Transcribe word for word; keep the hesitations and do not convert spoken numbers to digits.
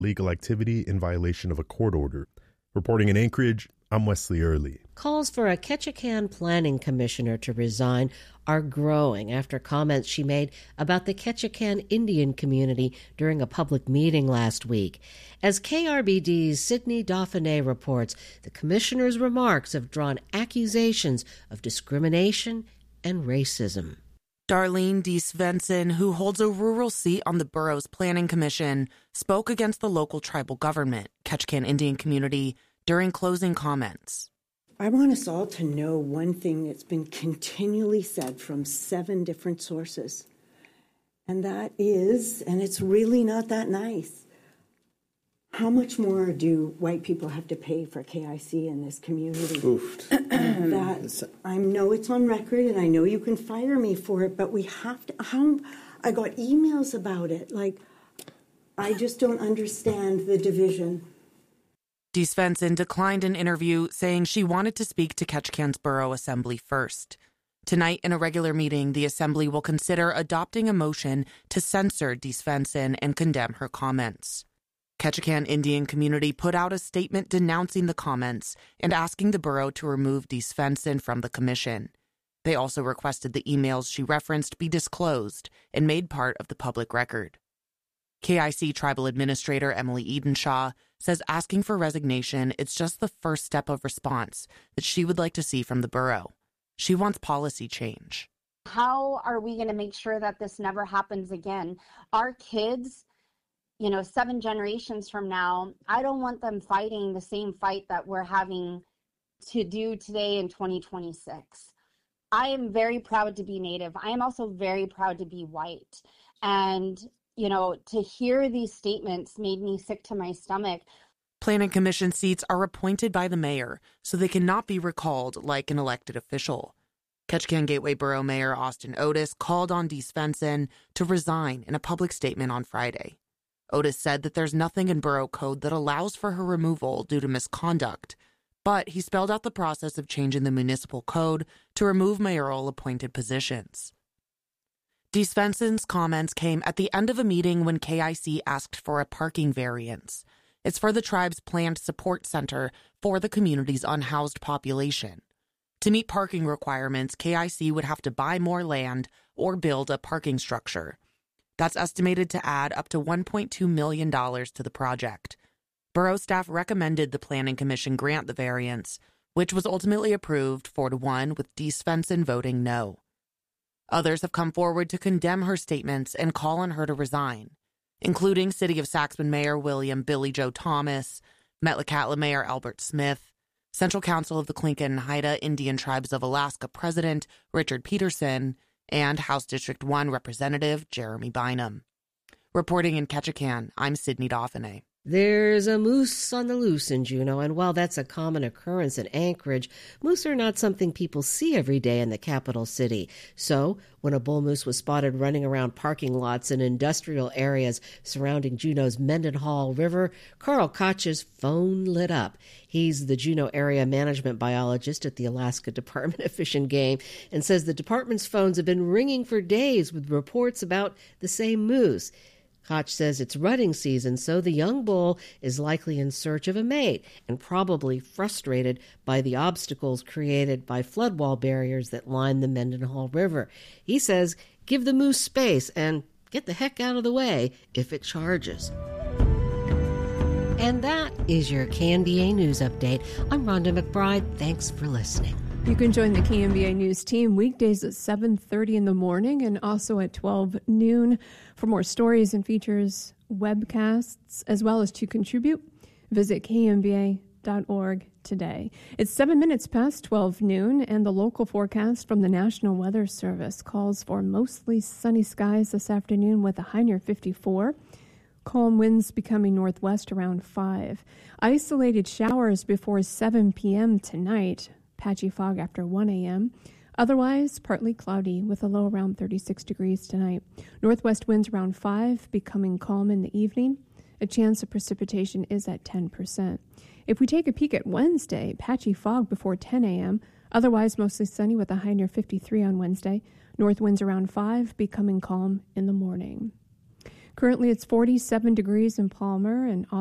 legal activity in violation of a court order. Reporting in Anchorage, I'm Wesley Early. Calls for a Ketchikan planning commissioner to resign are growing after comments she made about the Ketchikan Indian community during a public meeting last week. As K R B D's Sydney Dauphiné reports, the commissioner's remarks have drawn accusations of discrimination and racism. Darlene D. Svensson, who holds a rural seat on the borough's planning commission, spoke against the local tribal government, Ketchikan Indian community, during closing comments. I want us all to know one thing that's been continually said from seven different sources, and that is, and it's really not that nice, how much more do white people have to pay for K I C in this community? Oof. That, I know it's on record, and I know you can fire me for it, but we have to, how, I got emails about it, like, I just don't understand the division. D. Svensson declined an interview, saying she wanted to speak to Ketchikan's Borough Assembly first. Tonight, in a regular meeting, the Assembly will consider adopting a motion to censor D. Svensson and condemn her comments. Ketchikan Indian community put out a statement denouncing the comments and asking the borough to remove D. Svensson from the commission. They also requested the emails she referenced be disclosed and made part of the public record. K I C Tribal Administrator Emily Edenshaw says asking for resignation is just the first step of response that she would like to see from the borough. She wants policy change. How are we going to make sure that this never happens again? Our kids, you know, seven generations from now, I don't want them fighting the same fight that we're having to do today in twenty twenty-six. I am very proud to be Native. I am also very proud to be white. And you know, to hear these statements made me sick to my stomach. Planning commission seats are appointed by the mayor, so they cannot be recalled like an elected official. Ketchikan Gateway Borough Mayor Austin Otis called on D. Svensson to resign in a public statement on Friday. Otis said that there's nothing in borough code that allows for her removal due to misconduct, but he spelled out the process of changing the municipal code to remove mayoral appointed positions. D. Svensson's comments came at the end of a meeting when K I C asked for a parking variance. It's for the tribe's planned support center for the community's unhoused population. To meet parking requirements, K I C would have to buy more land or build a parking structure. That's estimated to add up to one point two million dollars to the project. Borough staff recommended the Planning Commission grant the variance, which was ultimately approved four to one, with D. Svensson voting no. Others have come forward to condemn her statements and call on her to resign, including City of Saxman Mayor William Billy Joe Thomas, Metlakatla Mayor Albert Smith, Central Council of the Tlingit and Haida Indian Tribes of Alaska President Richard Peterson, and House District one Representative Jeremy Bynum. Reporting in Ketchikan, I'm Sydney Dauphiné. There's a moose on the loose in Juneau, and while that's a common occurrence in Anchorage, moose are not something people see every day in the capital city. So, when a bull moose was spotted running around parking lots in industrial areas surrounding Juneau's Mendenhall River, Carl Koch's phone lit up. He's the Juneau area management biologist at the Alaska Department of Fish and Game and says the department's phones have been ringing for days with reports about the same moose. Koch says it's rutting season, so the young bull is likely in search of a mate and probably frustrated by the obstacles created by floodwall barriers that line the Mendenhall River. He says give the moose space and get the heck out of the way if it charges. And that is your K N B A News Update. I'm Rhonda McBride. Thanks for listening. You can join the K N B A News team weekdays at seven thirty in the morning and also at twelve noon for more stories and features, webcasts, as well as to contribute. Visit K N B A dot org today. It's seven minutes past twelve noon, and the local forecast from the National Weather Service calls for mostly sunny skies this afternoon with a high near fifty-four. Calm winds becoming northwest around five. Isolated showers before seven p.m. tonight. Patchy fog after one a.m. Otherwise, partly cloudy with a low around thirty-six degrees tonight. Northwest winds around five, becoming calm in the evening. A chance of precipitation is at ten percent. If we take a peek at Wednesday, patchy fog before ten a.m. Otherwise, mostly sunny with a high near fifty-three on Wednesday. North winds around five, becoming calm in the morning. Currently, it's forty-seven degrees in Palmer and